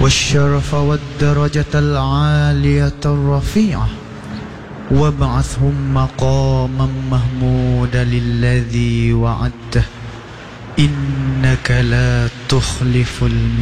والشرف والدرجة العالية الرفيعة وابعثهم مقاما محمودا الذي وعدته إنك لا تخلف الميعاد